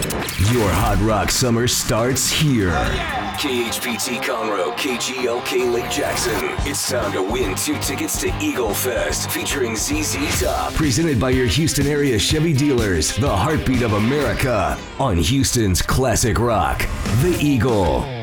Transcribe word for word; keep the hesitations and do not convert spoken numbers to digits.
Your Hot Rock summer starts here. K H P T Conroe, K G L K Lake Jackson. It's time to win two tickets to Eagle Fest featuring Z Z Top. Presented by your Houston area Chevy dealers, the heartbeat of America. On Houston's classic rock, The Eagle.